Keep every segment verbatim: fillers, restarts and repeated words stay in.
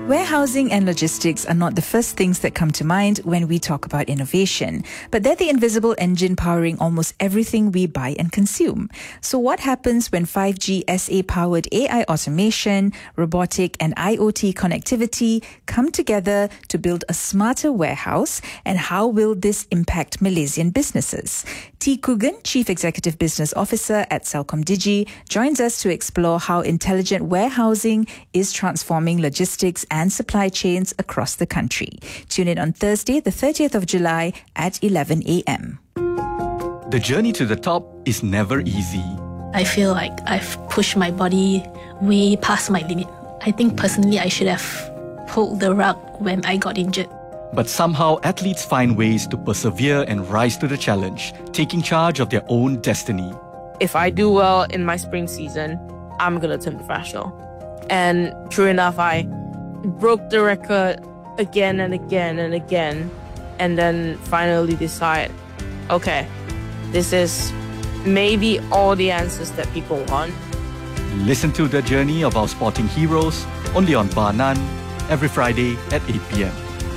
Warehousing and logistics are not the first things that come to mind when we talk about innovation, but they're the invisible engine powering almost everything we buy and consume. So what happens when five G S A-powered A I automation, robotic and I O T connectivity come together to build a smarter warehouse, and how will this impact Malaysian businesses? T. Coogan, Chief Executive Business Officer at Celcom Digi, joins us to explore how intelligent warehousing is transforming logistics and supply chains across the country. Tune in on Thursday, the thirtieth of July at eleven a.m. The journey to the top is never easy. I feel like I've pushed my body way past my limit. I think personally I should have pulled the rug when I got injured. But somehow athletes find ways to persevere and rise to the challenge, taking charge of their own destiny. If I do well in my spring season, I'm going to turn professional. And true enough, I broke the record again and again and again, and then finally decide, okay, this is maybe all the answers that people want. Listen to the journey of our sporting heroes only on Bar None every Friday at eight p.m.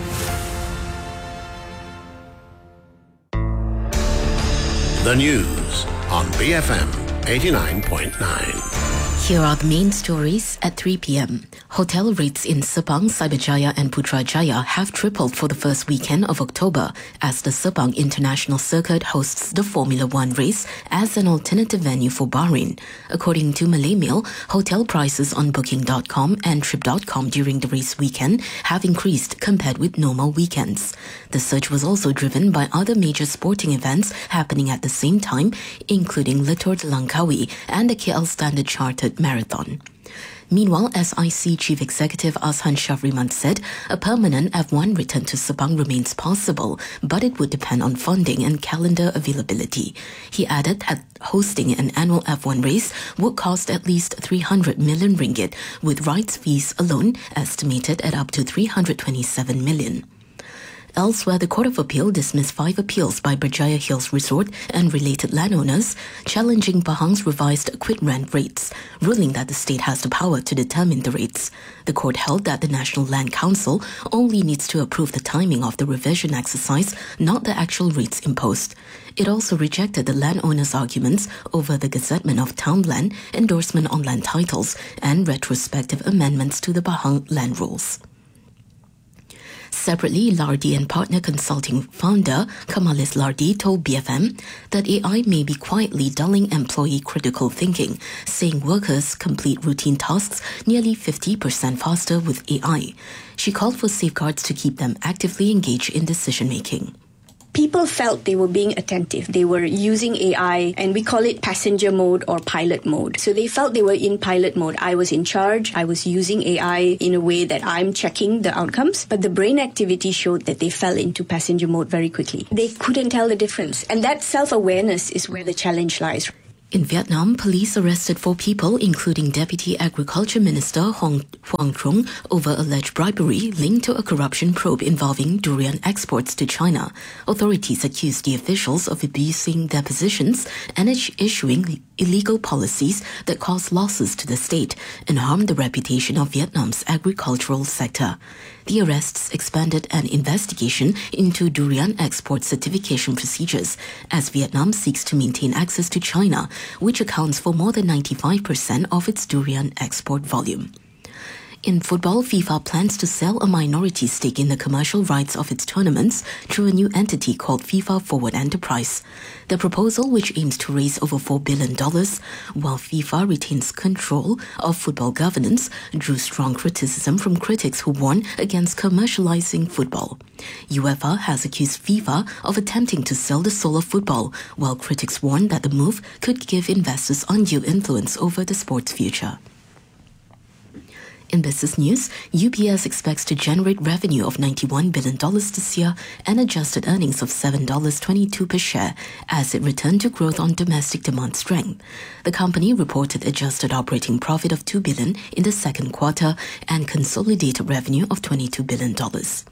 The news on B F M eighty-nine point nine. Here are the main stories at three p.m. Hotel rates in Sepang, Cyberjaya and Putrajaya have tripled for the first weekend of October as the Sepang International Circuit hosts the Formula One race as an alternative venue for Bahrain. According to Malay Mail, hotel prices on booking dot com and trip dot com during the race weekend have increased compared with normal weekends. The surge was also driven by other major sporting events happening at the same time, including Le Tour de Langkawi and the K L Standard Chartered Marathon. Meanwhile, S I C Chief Executive Azhan Shafriman said a permanent F one return to Sepang remains possible, but it would depend on funding and calendar availability. He added that hosting an annual F one race would cost at least three hundred million ringgit, with rights fees alone estimated at up to three hundred twenty-seven million. Elsewhere, the Court of Appeal dismissed five appeals by Berjaya Hills Resort and related landowners challenging Pahang's revised quit rent rates, ruling that the state has the power to determine the rates. The court held that the National Land Council only needs to approve the timing of the revision exercise, not the actual rates imposed. It also rejected the landowners' arguments over the gazettement of town land, endorsement on land titles, and retrospective amendments to the Pahang land rules. Separately, Lardi and Partner Consulting founder Kamalis Lardi told B F M that A I may be quietly dulling employee critical thinking, saying workers complete routine tasks nearly fifty percent faster with A I. She called for safeguards to keep them actively engaged in decision-making. People felt they were being attentive. They were using A I, and we call it passenger mode or pilot mode. So they felt they were in pilot mode. I was in charge. I was using A I in a way that I'm checking the outcomes. But the brain activity showed that they fell into passenger mode very quickly. They couldn't tell the difference. And that self-awareness is where the challenge lies. In Vietnam, police arrested four people, including Deputy Agriculture Minister Hong Huang Trung, over alleged bribery linked to a corruption probe involving durian exports to China. Authorities accused the officials of abusing their positions and issuing illegal policies that caused losses to the state and harmed the reputation of Vietnam's agricultural sector. The arrests expanded an investigation into durian export certification procedures as Vietnam seeks to maintain access to China, which accounts for more than ninety-five percent of its durian export volume. In football, FIFA plans to sell a minority stake in the commercial rights of its tournaments through a new entity called FIFA Forward Enterprise. The proposal, which aims to raise over four billion dollars, while FIFA retains control of football governance, drew strong criticism from critics who warn against commercializing football. UEFA has accused FIFA of attempting to sell the soul of football, while critics warn that the move could give investors undue influence over the sport's future. In business news, U B S expects to generate revenue of ninety-one billion dollars this year and adjusted earnings of seven dollars and twenty-two cents per share as it returned to growth on domestic demand strength. The company reported adjusted operating profit of two billion dollars in the second quarter and consolidated revenue of twenty-two billion dollars.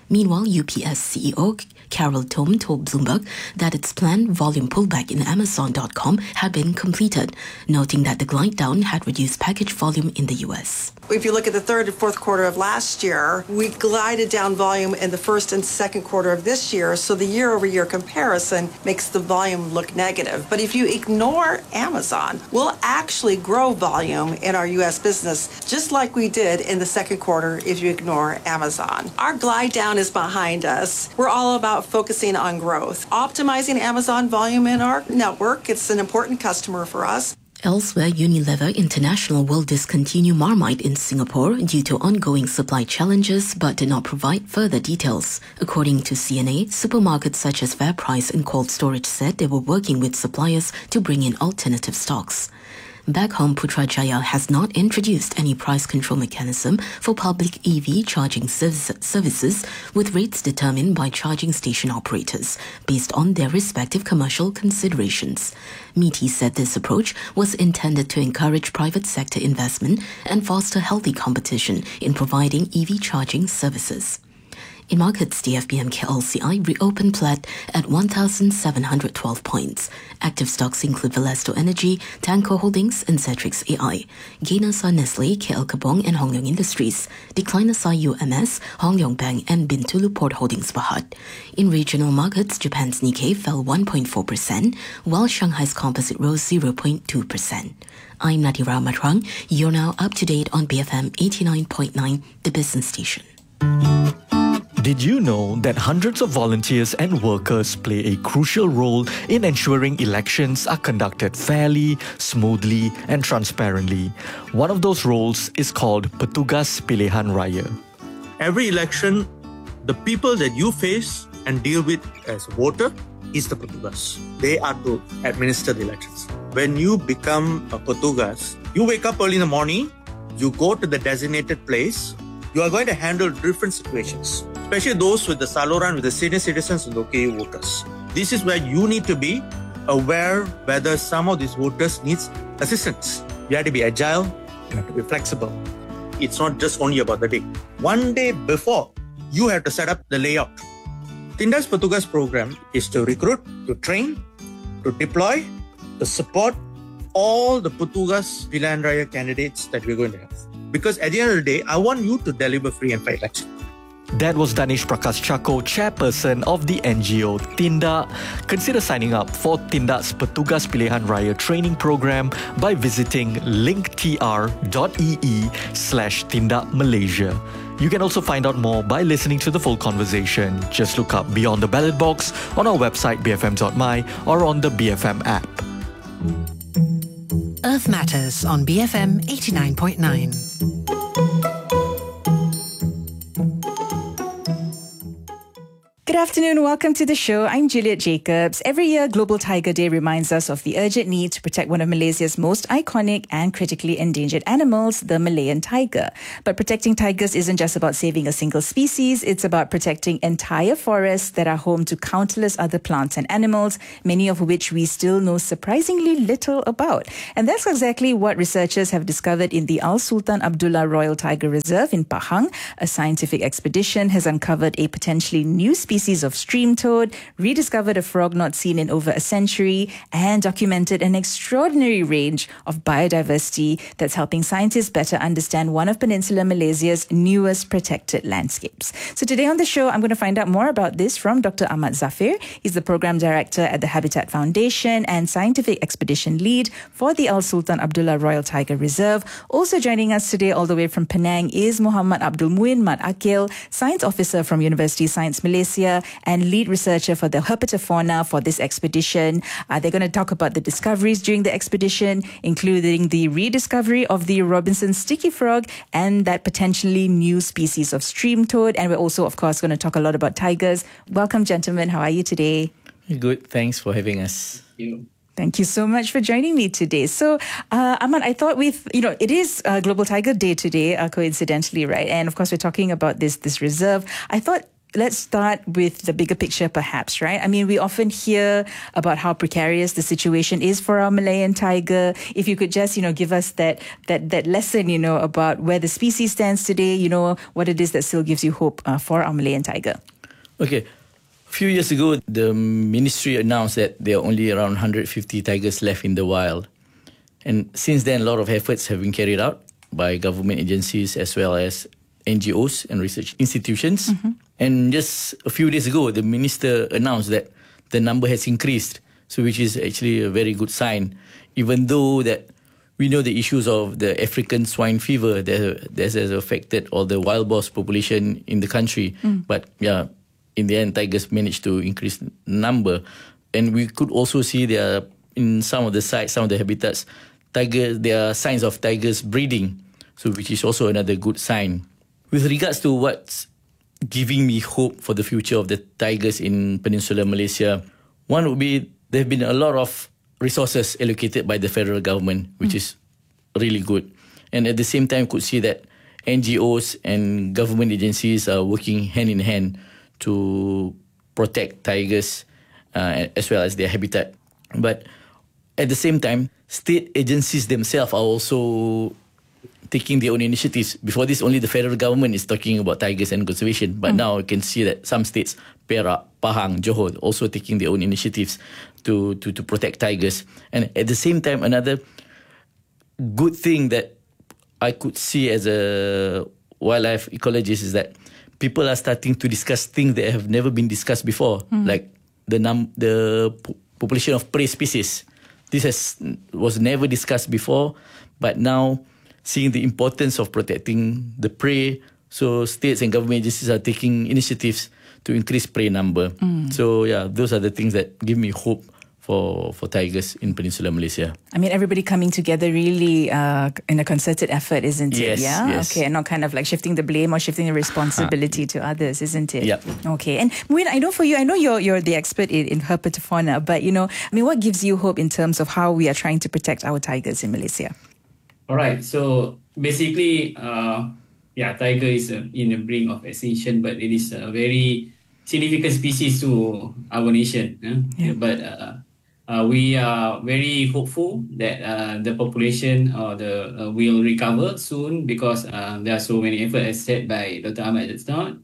Meanwhile, U P S C E O Carol Tom told Bloomberg that its planned volume pullback in Amazon dot com had been completed, noting that the glide down had reduced package volume in the U S. If you look at the third and fourth quarter of last year, we glided down volume in the first and second quarter of this year, so the year-over-year comparison makes the volume look negative. But if you ignore Amazon, we'll actually grow volume in our U S business, just like we did in the second quarter if you ignore Amazon. Our glide down is behind us. We're all about focusing on growth. Optimizing Amazon volume in our network, it's an important customer for us. Elsewhere, Unilever International will discontinue Marmite in Singapore due to ongoing supply challenges but did not provide further details. According to C N A, supermarkets such as FairPrice and Cold Storage said they were working with suppliers to bring in alternative stocks. Back home, Putrajaya has not introduced any price control mechanism for public E V charging services, with rates determined by charging station operators based on their respective commercial considerations. MITI said this approach was intended to encourage private sector investment and foster healthy competition in providing E V charging services. In markets, the F B M K L C I reopened flat at one thousand seven hundred twelve points. Active stocks include Valesto Energy, Tanco Holdings, and Cetrix A I. Gainers are Nestle, K L Kabong, and Hong Leong Industries. Decliners are U M S, Hong Leong Bank, and Bintulu Port Holdings Berhad. In regional markets, Japan's Nikkei fell one point four percent, while Shanghai's Composite rose zero point two percent. I'm Nadira Matrang. You're now up to date on B F M eighty-nine point nine, the business station. Did you know that hundreds of volunteers and workers play a crucial role in ensuring elections are conducted fairly, smoothly, and transparently? One of those roles is called Petugas Pilihan Raya. Every election, the people that you face and deal with as a voter is the Petugas. They are to administer the elections. When you become a Petugas, you wake up early in the morning, you go to the designated place, you are going to handle different situations, especially those with the saluran, with the senior citizens and the O K U voters. This is where you need to be aware whether some of these voters needs assistance. You have to be agile, you have to be flexible. It's not just only about the day. One day before, you have to set up the layout. Tinda's Petugas program is to recruit, to train, to deploy, to support all the Petugas Pilihan Raya candidates that we're going to have. Because at the end of the day, I want you to deliver free and fair election. That was Danish Prakash Chako, chairperson of the N G O Tinda. Consider signing up for Tinda's Petugas Pilihan Raya training program by visiting linktr.ee slash Tinda Malaysia. You can also find out more by listening to the full conversation. Just look up Beyond the Ballot Box on our website b f m dot my or on the B F M app. Earth Matters on B F M eighty-nine point nine. Good afternoon, welcome to the show. I'm Juliet Jacobs. Every year, Global Tiger Day reminds us of the urgent need to protect one of Malaysia's most iconic and critically endangered animals, the Malayan tiger. But protecting tigers isn't just about saving a single species, it's about protecting entire forests that are home to countless other plants and animals, many of which we still know surprisingly little about. And that's exactly what researchers have discovered in the Al Sultan Abdullah Royal Tiger Reserve in Pahang. A scientific expedition has uncovered a potentially new species of stream toad, rediscovered a frog not seen in over a century, and documented an extraordinary range of biodiversity that's helping scientists better understand one of Peninsular Malaysia's newest protected landscapes. So today on the show, I'm going to find out more about this from Doctor Ahmad Zafir. He's the Program Director at the Habitat Foundation and Scientific Expedition Lead for the Al Sultan Abdullah Royal Tiger Reserve. Also joining us today all the way from Penang is Muhammad Abdul Muin Mat Akil, Science Officer from University Science Malaysia and lead researcher for the herpetofauna for this expedition. Uh, they're going to talk about the discoveries during the expedition, including the rediscovery of the Robinson sticky frog and that potentially new species of stream toad. And we're also, of course, going to talk a lot about tigers. Welcome, gentlemen. How are you today? Good. Thanks for having us. Thank you so much for joining me today. So, uh, Ahmad, I thought with, you know, it is uh, Global Tiger Day today, uh, coincidentally, right? And of course, we're talking about this, this reserve. I thought let's start with the bigger picture, perhaps, right? I mean, we often hear about how precarious the situation is for our Malayan tiger. If you could just, you know, give us that that that lesson, you know, about where the species stands today, you know, what it is that still gives you hope uh, for our Malayan tiger. Okay. A few years ago, the ministry announced that there are only around one hundred fifty tigers left in the wild. And since then, a lot of efforts have been carried out by government agencies as well as N G Os and research institutions. Mm-hmm. And just a few days ago, the minister announced that the number has increased, so which is actually a very good sign, even though that we know the issues of the African swine fever that, that has affected all the wild boar population in the country. Mm. But yeah, in the end, tigers managed to increase number. And we could also see there in some of the sites, some of the habitats, tiger, there are signs of tigers breeding, so which is also another good sign. With regards to what's giving me hope for the future of the tigers in Peninsular Malaysia, one would be there have been a lot of resources allocated by the federal government, which mm. is really good. And at the same time, could see that N G Os and government agencies are working hand in hand to protect tigers uh, as well as their habitat. But at the same time, state agencies themselves are also taking their own initiatives. Before this, only the federal government is talking about tigers and conservation. But mm. now you can see that some states, Perak, Pahang, Johor, also taking their own initiatives to, to, to protect tigers. And at the same time, another good thing that I could see as a wildlife ecologist is that people are starting to discuss things that have never been discussed before, mm. like the num the po population of prey species. This has was never discussed before, but now seeing the importance of protecting the prey, so states and government agencies are taking initiatives to increase prey number. Mm. So yeah, those are the things that give me hope for for tigers in Peninsular Malaysia. I mean, everybody coming together really uh, in a concerted effort, isn't it? Yes, yeah. Yes. Okay, and not kind of like shifting the blame or shifting the responsibility to others, isn't it? Yeah. Okay, and Muin, I know for you, I know you're you're the expert in, in herpetofauna, but you know, I mean, what gives you hope in terms of how we are trying to protect our tigers in Malaysia? All right. So basically, uh, yeah, tiger is uh, in the brink of extinction, but it is a very significant species to our nation. Eh? Yeah. But uh, uh, we are very hopeful that uh, the population or the uh, will recover soon because uh, there are so many efforts as said by Doctor Ahmad just now.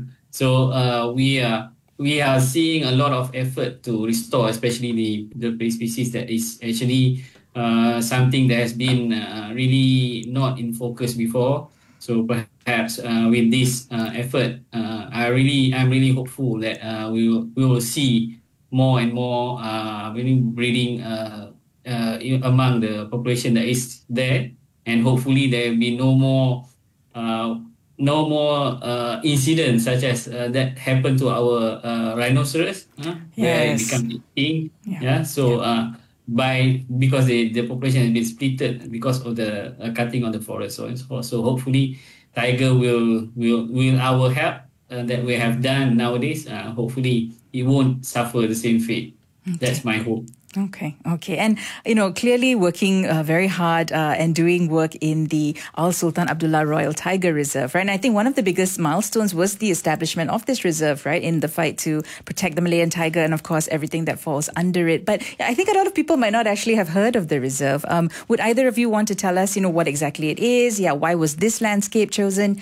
So uh, we are we are seeing a lot of effort to restore, especially the the prey species that is actually Uh, something that has been uh, really not in focus before. So perhaps uh, with this uh, effort, uh, I really, I'm really hopeful that uh, we will we will see more and more uh, really breeding uh, uh, among the population that is there, and hopefully there will be no more uh, no more uh, incidents such as uh, that happened to our uh, rhinoceros, uh, yes. where it became extinct. Yeah. yeah. So. Yeah. Uh, by because the, the population has been splitted because of the uh, cutting of the forest, so and so forth. So hopefully tiger will will will our help uh, that we have done nowadays, uh, hopefully it won't suffer the same fate. Okay. That's my hope. Okay, okay. And, you know, clearly working uh, very hard uh, and doing work in the Al Sultan Abdullah Royal Tiger Reserve, right? And I think one of the biggest milestones was the establishment of this reserve, right, in the fight to protect the Malayan tiger and, of course, everything that falls under it. But I think a lot of people might not actually have heard of the reserve. Um, would either of you want to tell us, you know, what exactly it is? Yeah, why was this landscape chosen?